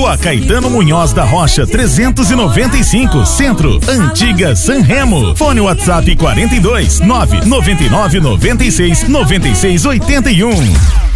Rua Caetano Munhoz da Rocha, 395, Centro, Antiga Sanremo. Fone WhatsApp 42 999 96 96 81.